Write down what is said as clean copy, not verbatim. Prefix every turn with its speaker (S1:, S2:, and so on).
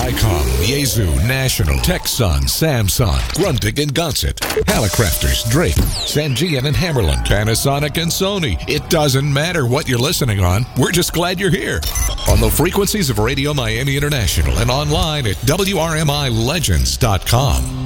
S1: Dycom, Yaesu, National, Texon, Samsung, Grundig and Gonset, Hallicrafters, Drake, Sangean and Hammerland, Panasonic and Sony. It doesn't matter what you're listening on. We're just glad you're here. On the frequencies of Radio Miami International and online at WRMILegends.com.